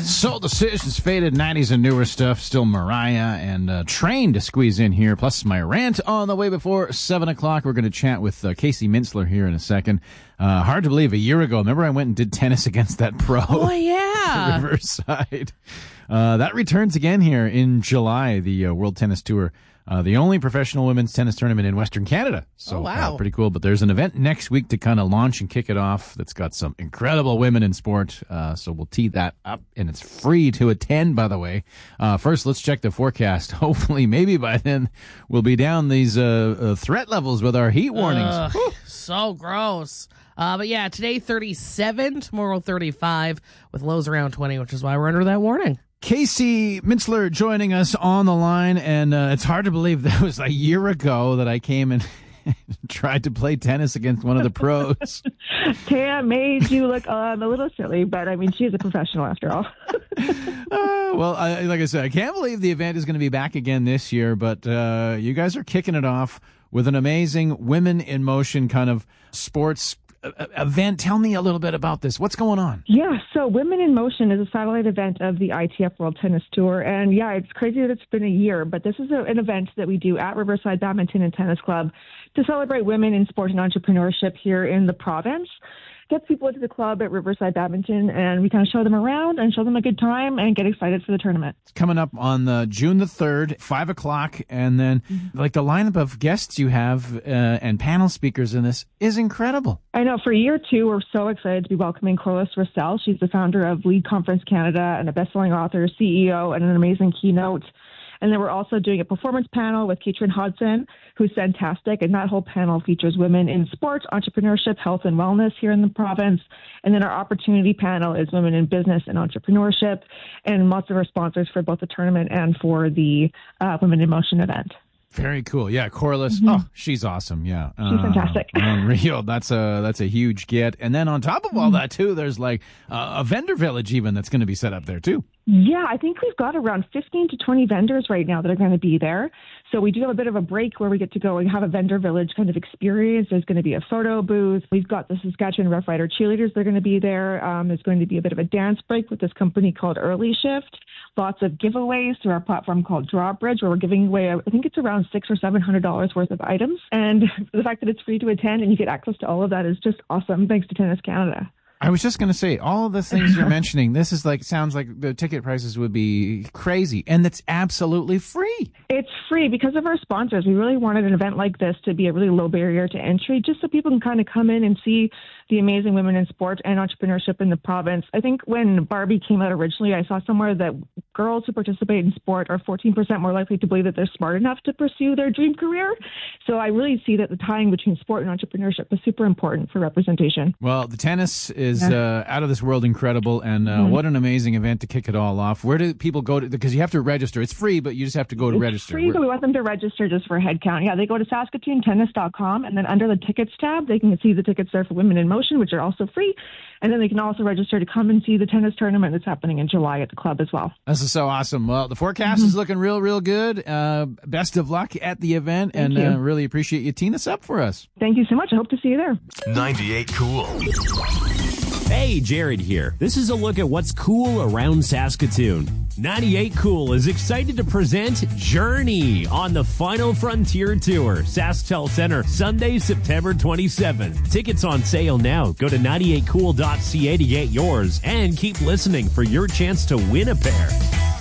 Soul Decisions, Faded, 90s and newer stuff. Still Mariah and Train to squeeze in here. Plus my rant on the way before 7 o'clock. We're going to chat with Casey Mintzler here in a second. Hard to believe, a year ago. Remember I went and did tennis against that pro? Oh, yeah. Riverside. That returns again here in July, the World Tennis Tour. The only professional women's tennis tournament in Western Canada. So, wow. Pretty cool. But there's an event next week to kind of launch and kick it off that's got some incredible women in sport. So we'll tee that up, and it's free to attend, by the way. First, let's check the forecast. Hopefully, maybe by then, we'll be down these threat levels with our heat warnings. So gross. But yeah, today 37, tomorrow 35, with lows around 20, which is why we're under that warning. Casey Mintzler joining us on the line, and it's hard to believe that was a year ago that I came and tried to play tennis against one of the pros. Taya made you look a little silly, but I mean, she's a professional after all. Well, like I said, I can't believe the event is going to be back again this year, but you guys are kicking it off with an amazing Women in Motion kind of sports event. Tell me a little bit about this. What's going on? Yeah, so Women in Motion is a satellite event of the ITF World Tennis Tour. And yeah, it's crazy that it's been a year, but this is an event that we do at Riverside Badminton and Tennis Club to celebrate women in sport and entrepreneurship here in the province. Gets people into the club at Riverside Badminton, and we kind of show them around and show them a good time and get excited for the tournament. It's coming up on June the 3rd, 5 o'clock, and then like the lineup of guests you have and panel speakers in this is incredible. I know. For year two, we're so excited to be welcoming Corliss Russell. She's the founder of Lead Conference Canada and a best-selling author, CEO, and an amazing keynote. And then we're also doing a performance panel with Katrin Hodson, who's fantastic. And that whole panel features women in sports, entrepreneurship, health, and wellness here in the province. And then our opportunity panel is women in business and entrepreneurship, and lots of our sponsors for both the tournament and for the Women in Motion event. Very cool. Yeah, Corliss. Mm-hmm. Oh, she's awesome. Yeah. She's fantastic. Unreal. That's a huge get. And then on top of all that, too, there's like a vendor village even that's going to be set up there, too. Yeah, I think we've got around 15 to 20 vendors right now that are going to be there. So we do have a bit of a break where we get to go and have a vendor village kind of experience. There's going to be a photo booth. We've got the Saskatchewan Rough Rider cheerleaders. They're going to be there. There's going to be a bit of a dance break with this company called Early Shift. Lots of giveaways through our platform called Drawbridge, where we're giving away, I think it's around $600 or $700 worth of items. And the fact that it's free to attend and you get access to all of that is just awesome. Thanks to Tennis Canada. I was just going to say, all of the things you're mentioning, this is like, sounds like the ticket prices would be crazy, and it's absolutely free. It's free because of our sponsors. We really wanted an event like this to be a really low barrier to entry, just so people can kind of come in and see the amazing women in sport and entrepreneurship in the province. I think when Barbie came out originally, I saw somewhere that girls who participate in sport are 14% more likely to believe that they're smart enough to pursue their dream career. So I really see that the tying between sport and entrepreneurship is super important for representation. Well, the tennis is out of this world incredible, and what an amazing event to kick it all off. Where do people go to? Because you have to register. It's free, but you just have to go to register. It's free, but we want them to register just for a head count. Yeah, they go to SaskatoonTennis.com, and then under the tickets tab, they can see the tickets there for Women in Motion, which are also free. And then they can also register to come and see the tennis tournament that's happening in July at the club as well. This is so awesome. Well, the forecast is looking real, real good. Best of luck at the event, and really appreciate you teeing us up for us. Thank you so much. I hope to see you there. 98 Cool. Hey, Jared here. This is a look at what's cool around Saskatoon. 98 Cool is excited to present Journey on the Final Frontier Tour, SaskTel Center, Sunday, September 27th. Tickets on sale now. Go to 98cool.ca to get yours, and keep listening for your chance to win a pair.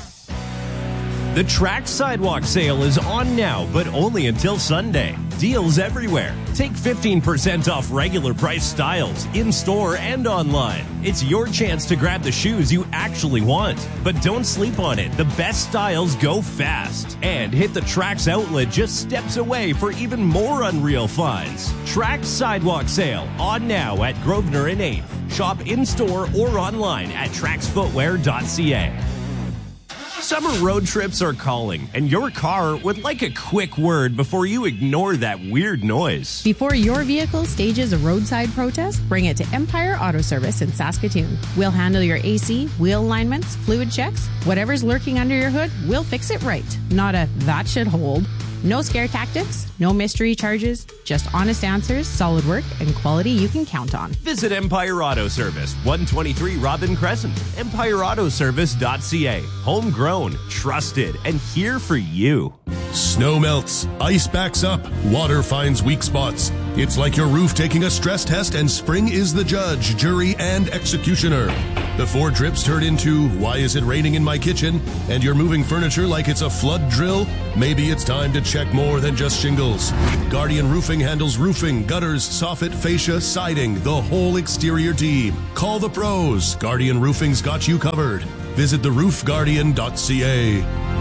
The Track Sidewalk sale is on now, but only until Sunday. Deals everywhere. Take 15% off regular price styles, in-store and online. It's your chance to grab the shoes you actually want. But don't sleep on it. The best styles go fast. And hit the Trax outlet just steps away for even more unreal finds. Track Sidewalk sale on now at Grosvenor and 8th. Shop in-store or online at traxfootwear.ca. Summer road trips are calling, and your car would like a quick word before you ignore that weird noise. Before your vehicle stages a roadside protest, bring it to Empire Auto Service in Saskatoon. We'll handle your AC, wheel alignments, fluid checks, whatever's lurking under your hood, we'll fix it right. Not a that should hold. No scare tactics, no mystery charges, just honest answers, solid work, and quality you can count on. Visit Empire Auto Service, 123 Robin Crescent. EmpireAutoservice.ca. Homegrown, trusted, and here for you. Snow melts, ice backs up, water finds weak spots. It's like your roof taking a stress test, and spring is the judge, jury, and executioner. Before drips turn into, why is it raining in my kitchen? And you're moving furniture like it's a flood drill? Maybe it's time to check more than just shingles. Guardian Roofing handles roofing, gutters, soffit, fascia, siding, the whole exterior team. Call the pros. Guardian Roofing's got you covered. Visit theroofguardian.ca.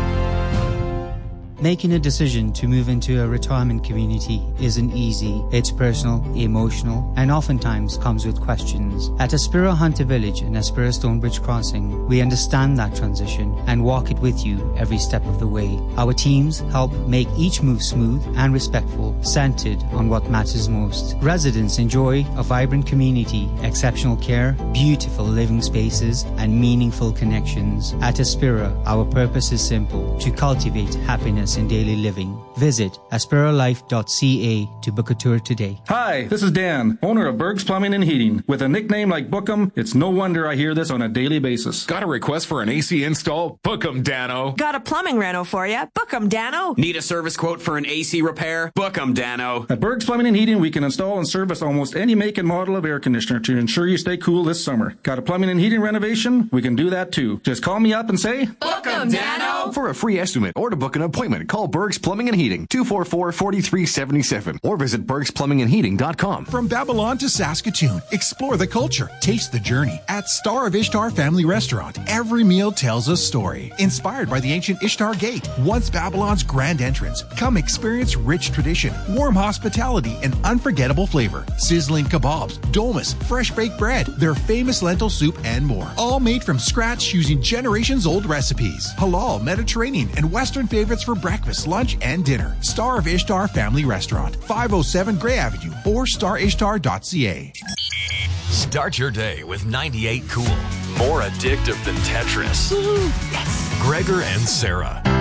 Making a decision to move into a retirement community isn't easy. It's personal, emotional, and oftentimes comes with questions. At Aspira Hunter Village and Aspira Stonebridge Crossing, we understand that transition and walk it with you every step of the way. Our teams help make each move smooth and respectful, centered on what matters most. Residents enjoy a vibrant community, exceptional care, beautiful living spaces, and meaningful connections. At Aspira, our purpose is simple: to cultivate happiness in daily living. Visit aspiralife.ca to book a tour today. Hi, this is Dan, owner of Berg's Plumbing and Heating. With a nickname like Bookham, it's no wonder I hear this on a daily basis. Got a request for an AC install? Book 'em, Dano. Got a plumbing reno for you? Book 'em, Dano. Need a service quote for an AC repair? Book 'em, Dano. At Berg's Plumbing and Heating, we can install and service almost any make and model of air conditioner to ensure you stay cool this summer. Got a plumbing and heating renovation? We can do that too. Just call me up and say, Book 'em, Dano. For a free estimate or to book an appointment, call Berg's Plumbing and Heating, 244-4377, or visit bergsplumbingandheating.com. From Babylon to Saskatoon, explore the culture, taste the journey. At Star of Ishtar Family Restaurant, every meal tells a story. Inspired by the ancient Ishtar Gate, once Babylon's grand entrance, come experience rich tradition, warm hospitality, and unforgettable flavor. Sizzling kebabs, dolmas, fresh baked bread, their famous lentil soup, and more. All made from scratch using generations-old recipes. Halal, Mediterranean, and Western favorites for breakfast, lunch, and dinner. Star of Ishtar Family Restaurant, 507 Gray Avenue, or starishtar.ca. Start your day with 98 Cool. More addictive than Tetris. Yes. Gregor and Sarah.